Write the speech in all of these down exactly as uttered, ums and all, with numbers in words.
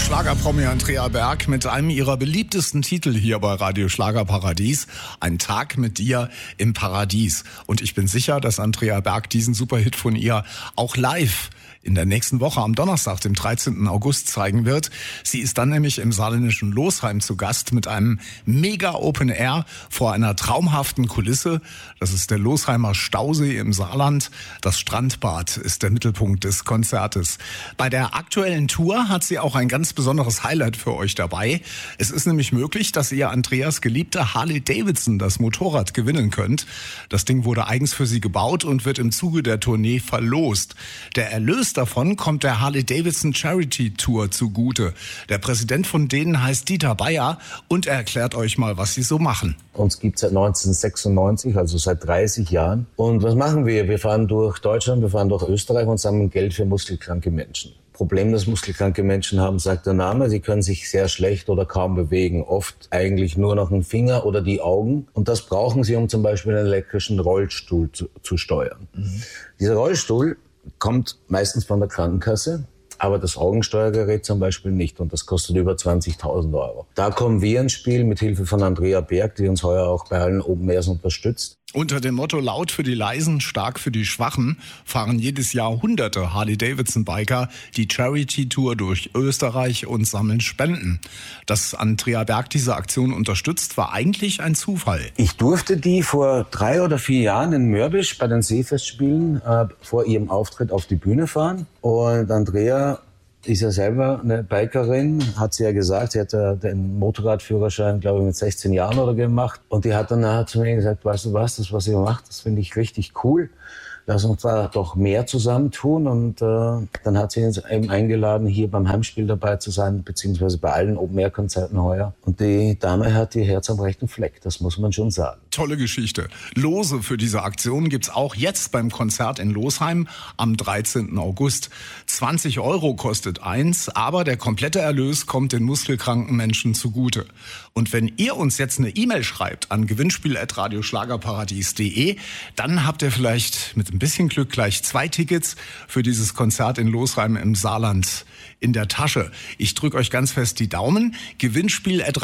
Schlagerpromi Andrea Berg mit einem ihrer beliebtesten Titel hier bei Radio Schlagerparadies. Ein Tag mit dir im Paradies. Und ich bin sicher, dass Andrea Berg diesen Superhit von ihr auch live in der nächsten Woche am Donnerstag, dem dreizehnten August, zeigen wird. Sie ist dann nämlich im saarländischen Losheim zu Gast mit einem mega Open Air vor einer traumhaften Kulisse. Das ist der Losheimer Stausee im Saarland. Das Strandbad ist der Mittelpunkt des Konzertes. Bei der aktuellen Tour hat sie auch ein ganz besonderes Highlight für euch dabei. Es ist nämlich möglich, dass ihr Andreas geliebte Harley Davidson, das Motorrad, gewinnen könnt. Das Ding wurde eigens für sie gebaut und wird im Zuge der Tournee verlost. Der Erlös davon kommt der Harley Davidson Charity Tour zugute. Der Präsident von denen heißt Dieter Bayer und er erklärt euch mal, was sie so machen. Uns gibt es seit neunzehnhundertsechsundneunzig, also seit dreißig Jahren. Und was machen wir? Wir fahren durch Deutschland, wir fahren durch Österreich und sammeln Geld für muskelkranke Menschen. Problem, das muskelkranke Menschen haben, sagt der Name. Sie können sich sehr schlecht oder kaum bewegen. Oft eigentlich nur noch einen Finger oder die Augen. Und das brauchen sie, um zum Beispiel einen elektrischen Rollstuhl zu, zu steuern. Mhm. Dieser Rollstuhl kommt meistens von der Krankenkasse, aber das Augensteuergerät zum Beispiel nicht und das kostet über zwanzigtausend Euro. Da kommen wir ins Spiel mit Hilfe von Andrea Berg, die uns heuer auch bei allen Open Airs unterstützt. Unter dem Motto laut für die Leisen, stark für die Schwachen fahren jedes Jahr hunderte Harley-Davidson-Biker die Charity-Tour durch Österreich und sammeln Spenden. Dass Andrea Berg diese Aktion unterstützt, war eigentlich ein Zufall. Ich durfte die vor drei oder vier Jahren in Mörbisch bei den Seefestspielen äh, vor ihrem Auftritt auf die Bühne fahren. Und Andrea ist ja selber eine Bikerin, hat sie ja gesagt. Sie hat ja den Motorradführerschein, glaube ich, mit sechzehn Jahren oder gemacht. Und die hat dann nachher zu mir gesagt, weißt du was, das, was ihr macht, das finde ich richtig cool. Lass uns da doch mehr zusammentun. Und äh, dann hat sie uns eben eingeladen, hier beim Heimspiel dabei zu sein, beziehungsweise bei allen Open-Air-Konzerten heuer. Und die Dame hat ihr Herz am rechten Fleck, das muss man schon sagen. Tolle Geschichte. Lose für diese Aktion gibt's auch jetzt beim Konzert in Losheim am dreizehnten August. zwanzig Euro kostet eins, aber der komplette Erlös kommt den muskelkranken Menschen zugute. Und wenn ihr uns jetzt eine E-Mail schreibt an gewinnspiel at radioschlagerparadies punkt de, dann habt ihr vielleicht mit ein bisschen Glück gleich zwei Tickets für dieses Konzert in Losheim im Saarland in der Tasche. Ich drücke euch ganz fest die Daumen. gewinnspiel at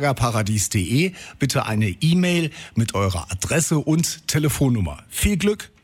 radioschlagerparadies punkt de. Bitte eine E-Mail mit eurer Adresse und Telefonnummer. Viel Glück!